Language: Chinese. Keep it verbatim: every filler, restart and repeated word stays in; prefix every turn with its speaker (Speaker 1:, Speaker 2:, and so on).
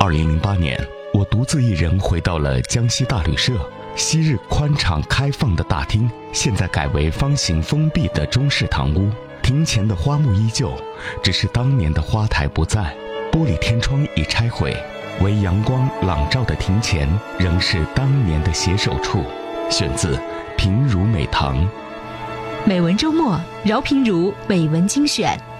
Speaker 1: 二零零八年，我独自一人回到了江西大旅社。昔日宽敞开放的大厅，现在改为方形封闭的中式堂屋。庭前的花木依旧，只是当年的花台不在。玻璃天窗已拆毁，唯阳光朗照的庭前仍是当年的携手处。选自平如美堂。
Speaker 2: 美文周末，饶平如美文精选。